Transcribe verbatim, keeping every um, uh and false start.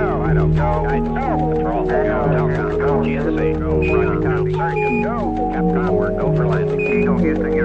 No, I don't. Go. I go. Patrol. Go. Delta. Go. G N C. Go. Roger. Copy. Sergeant. Go. Capcom, we're go for landing. Eagle, Houston.